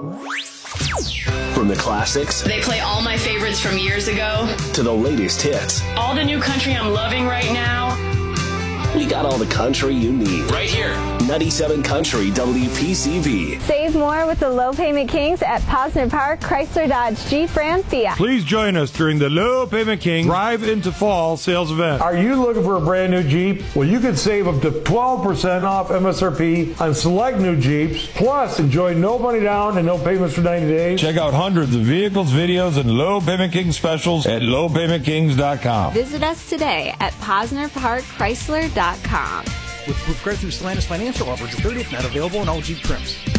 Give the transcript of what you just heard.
From the classics, they play all my favorites from years ago, to the latest hits. All the new country I'm loving right now. We got all the country you need. Right here. 97 Country WPCV. Save more with the Low Payment Kings at Posner Park, Chrysler, Dodge, Jeep, Ram, Fiat. Please join us during the Low Payment King Drive into Fall sales event. Are you looking for a brand new Jeep? Well, you can save up to 12% off MSRP on select new Jeeps. Plus, enjoy no money down and no payments for 90 days. Check out hundreds of vehicles, videos, and Low Payment King specials at lowpaymentkings.com. Visit us today at PosnerParkChrysler.com. With proof credit through Stellantis Financial, offers your 30th, not available in all Jeep trims.